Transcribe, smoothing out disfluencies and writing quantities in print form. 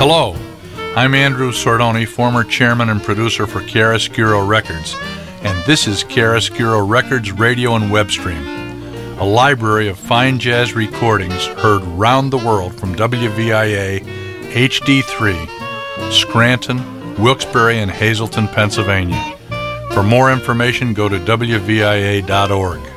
Hello, I'm Andrew Sordoni, former chairman and producer for Chiaroscuro Records, and this is Chiaroscuro Records Radio and Web Stream, a library of fine jazz recordings heard round the world from WVIA HD3, Scranton, Wilkes-Barre, and Hazleton, Pennsylvania. For more information, go to WVIA.org.